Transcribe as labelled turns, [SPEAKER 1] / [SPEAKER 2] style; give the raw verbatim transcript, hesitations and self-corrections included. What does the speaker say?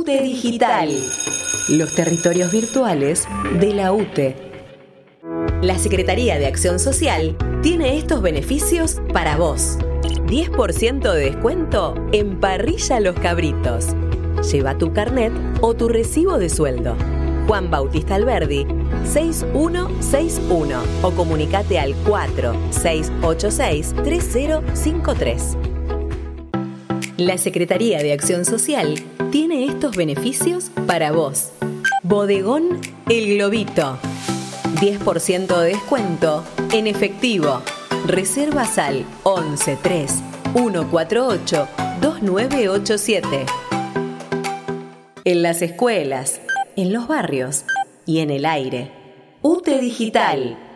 [SPEAKER 1] UTE Digital. Los territorios virtuales de la UTE. La Secretaría de Acción Social tiene estos beneficios para vos. diez por ciento de descuento en Parrilla Los Cabritos. Lleva tu carnet o tu recibo de sueldo. Juan Bautista Alberdi, seis uno seis uno o comunicate al cuatro seis ocho seis tres cero cinco tres. La Secretaría de Acción Social tiene estos beneficios para vos. Bodegón El Globito. diez por ciento de descuento en efectivo. Reservas al once tres uno cuatro ocho dos nueve ocho siete. En las escuelas, en los barrios y en el aire. UTE Digital.